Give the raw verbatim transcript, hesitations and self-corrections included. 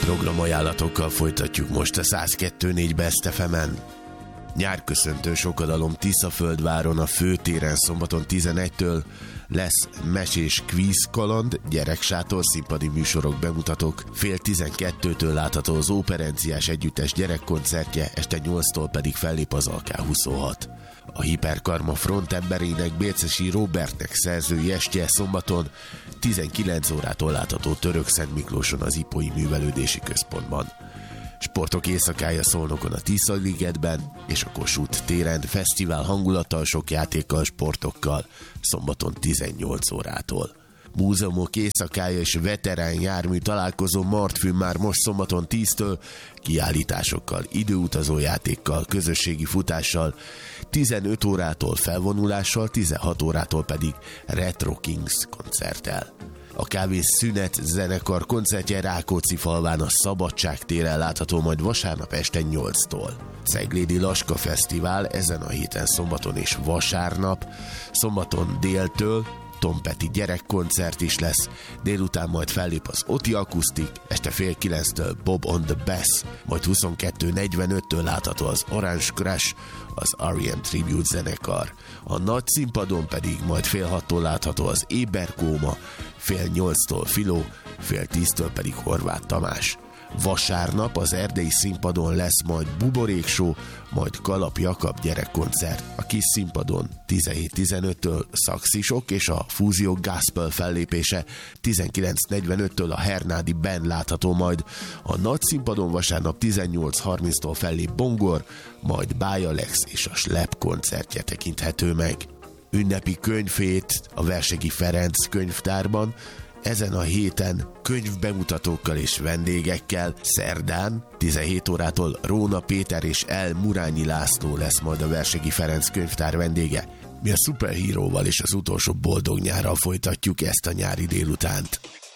Programajánlatokkal folytatjuk most a száz kettő négy Best ef emen. Nyárköszöntő sokadalom Tiszaföldváron a főtéren szombaton tizenegytől lesz mesés kvízkaland, gyereksátor, színpadi műsorok, bemutatók. Fél tizenkettőtől látható az Operenciás Együttes gyerekkoncertje, este nyolctól pedig fellép az á ká huszonhat. A Hiperkarma frontemberének, Bércesi Robertnek szerzői estje szombaton tizenkilenc órától látható Törökszentmiklóson az Ipói Művelődési Központban. Sportok éjszakája Szolnokon a Tisza-ligetben és a Kossuth téren, fesztivál hangulattal, sok játékkal, sportokkal szombaton tizennyolc órától. Múzeumok éjszakája és veterán jármű találkozó Martfűn már most szombaton tíztől, kiállításokkal, időutazó játékkal, közösségi futással, tizenöt órától felvonulással, tizenhat órától pedig Retro Kings koncerttel. A Kávészünet zenekar koncertje Rákóczifalván a Szabadság téren látható majd vasárnap este nyolctól. Ceglédi Laska Fesztivál ezen a héten szombaton és vasárnap, szombaton déltől Tom Petty gyerekkoncert is lesz, délután majd fellép az Oti Akusztik, este fél kilenctől Bob on the Bass, majd huszonkettő negyvenöttől látható az Orange Crush, az er e em Tribute zenekar. A nagy színpadon pedig majd fél hattól látható az Éberkóma, fél nyolctól Filó, fél tíztől pedig Horváth Tamás. Vasárnap az erdélyi színpadon lesz majd Buborékshow, majd Kalap Jakab gyerekkoncert. A kis színpadon tizenhét tizenöttől Szaxisok és a Fúzió Gospel fellépése, tizenkilenc negyvenöttől a Hernádi Band látható majd. A nagy színpadon vasárnap tizennyolc harminctól fellép Bongor, majd Bájalex és a Slep koncertje tekinthető meg. Ünnepi könyvhét a Versegi Ferenc könyvtárban, ezen a héten könyvbemutatókkal és vendégekkel. Szerdán tizenhét órától Róna Péter és El Murányi László lesz majd a Versegi Ferenc könyvtár vendége. Mi a Superhíróval és az utolsó boldog nyárral folytatjuk ezt a nyári délutánt.